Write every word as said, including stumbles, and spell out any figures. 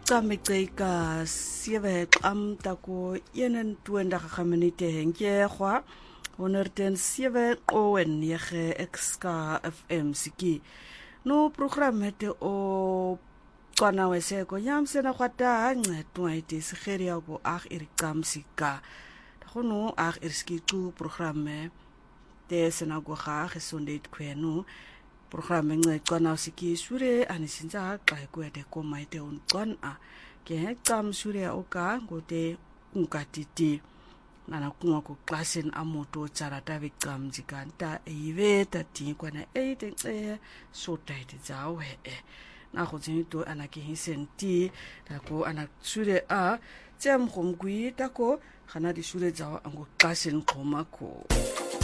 Kamekeka sewe am tako eenentwintig minute henkie gwa honderd sewe en nege X K F M siki. No program het o kwana weseko yamsena kwata ncedwa ite sigeria go ag iricamsika. Dagono ag irski tu programme te sena go ga gesondheid kwenu. Programme ncedwa siki sure anisinza xa kwede koma ite uncwana ke cam sure oka ngote unkatiti nana kunga ku klasen amoto charata vicam zikanta eive tati kwana eight e so tight zawe e na go tsinto anake hisenti tako ana sure a tsem gomgui tako gana di sure zawa ango klasen khoma ko